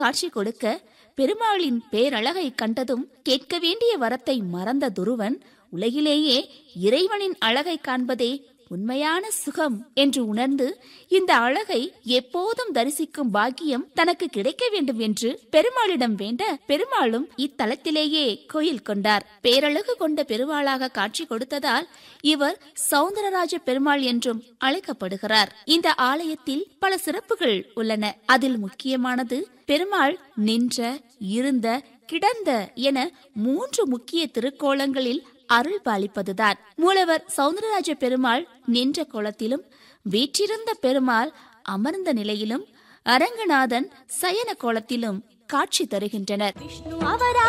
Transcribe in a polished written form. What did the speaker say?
காட்சி கொடுக்க பெருமாளின் பேரழகை கண்டதும் கேட்க வேண்டிய வரத்தை மறந்த துருவன் உலகிலேயே இறைவனின் அழகை காண்பதே உண்மையான சுகம் என்று உணர்ந்து இந்த அழகை எப்போதும் தரிசிக்கும் பாக்கியம் தனக்கு கிடைக்க வேண்டும் என்று பெருமாளிடம் வேண்ட பெருமாளும் இத்தலத்திலேயே கோயில் கொண்டார். பேரழகு கொண்ட பெருமாளாக காட்சி கொடுத்ததால் இவர் சௌந்தரராஜ பெருமாள் என்றும் அழைக்கப்படுகிறார். இந்த ஆலயத்தில் பல சிறப்புகள் உள்ளன. அதில் முக்கியமானது பெருமாள் நின்ற, இருந்த, கிடந்த என 3 முக்கிய திருக்கோலங்களில் அருள் பாலிப்பதுதான். மூலவர் சௌந்தரராஜ பெருமாள் நின்ற கோலத்திலும், வீற்றிருந்த பெருமாள் அமர்ந்த நிலையிலும், அரங்கநாதன் சயன கோலத்திலும் காட்சி தருகின்றனர்.